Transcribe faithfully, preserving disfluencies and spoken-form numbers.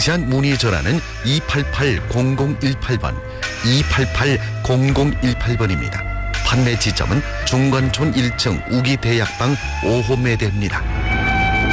자세한 문의 전화는 이팔팔 공공일팔 번, 이팔팔 공공일팔 번입니다. 판매 지점은 중건촌 일 층 우기대약방 오 호매대입니다.